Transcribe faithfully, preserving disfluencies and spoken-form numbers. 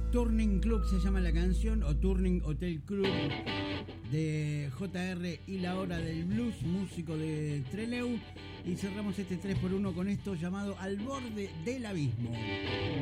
Turning Club se llama la canción, o Turning Hotel Club, de J R y la Hora del Blues, músico de Trelew. Y cerramos este tres por uno con esto llamado Al Borde del Abismo.